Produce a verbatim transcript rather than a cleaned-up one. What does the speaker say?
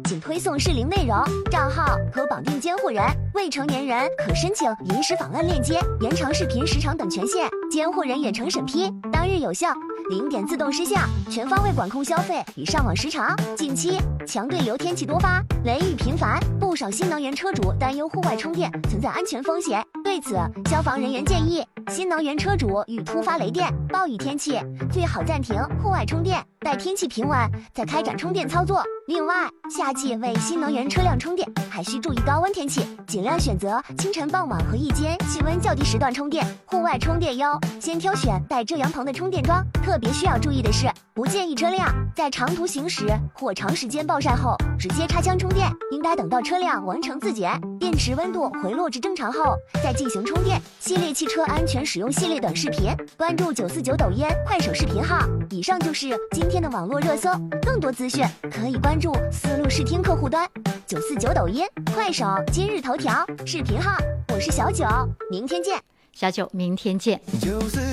仅推送适龄内容，账号可绑定监护人，未成年人可申请临时访问链接，延长视频时长等权限，监护人远程审批，当日有效，零点自动失效，全方位管控消费与上网时长。近期强对流天气多发，雷雨频繁，不少新能源车主担忧户外充电存在安全风险。对此，消防人员建议新能源车主遇突发雷电、暴雨天气，最好暂停户外充电，待天气平稳再开展充电操作。另外，夏季为新能源车辆充电，还需注意高温天气，尽量选择清晨、傍晚和夜间气温较低时段充电。户外充电优先挑选带遮阳棚的充电桩。特别需要注意的是，不建议车辆在长途行驶或长时间暴晒后直接插枪充电，应该等到车辆完成自检，电池温度回落至正常后再进行充电。系列汽车安全使用系列短视频，关注九四九抖音、快手视频号。以上就是今天的网络热搜，更多资讯可以关注思路视听客户端、九四九抖音、快手、今日头条视频号。我是小九，明天见。 小九，明天见。